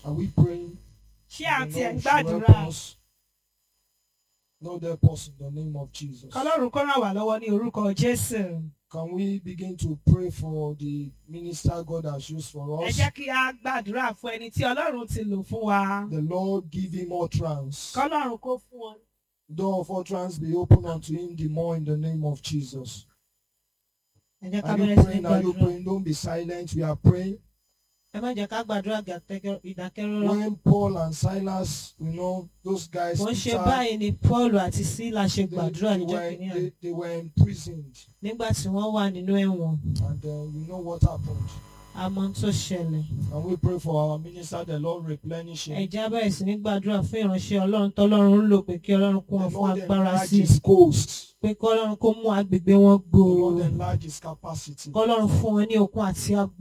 Are we praying? Ṣé àti ẹ̀ ń The Lord should gbàdúrà? help us. Lord, help us in the name of Jesus. Ọlọ́run kó ràn wá lọ́wọ́ ní orúkọ Jésù. Can we begin to pray for the minister God has used for Ẹ us? jẹ́ kí a gbàdúrà fún ẹni tí Ọlọ́run ti lò fún wa. The Lord give him utterance. Kọ́lọ́run kó fún wọn. Door of utterance be open unto him the more in the name of Jesus. Ẹ jẹ́ ká Are you bẹ̀rẹ̀ sí ní praying? Are you gbàdúrà. praying? Don't be silent. We are praying. Ẹ má jẹ́ ká gbàdúrà ìdákẹ́rọ́rọ́. When Paul and Silas, those guys, Wọ́n ṣe Peter, báyìí ni Paul àti Sílà ṣe gbàdúrà níjọ́ kìíní àná. they were imprisoned. Nígbà tí wọ́n wà nínú ẹ̀wọ̀n, And you know what happened. a mọ ohun tó ṣẹlẹ̀. And we pray for our minister, the Lord replenish Ẹ him. jẹ́ á bẹ̀rẹ̀ sí ní gbàdúrà fún ìránṣẹ́ Ọlọ́run tọ́lọ́run ń lò pé kí Ọlọ́run kún wọn The fún Lord agbára enlarge sí i. his coast. Pé kí Ọlọ́run kó mú agbègbè wọn The gbòòrò. Lord enlarge his capacity. Kí Ọlọ́run fún wọn ní okun àti agbára.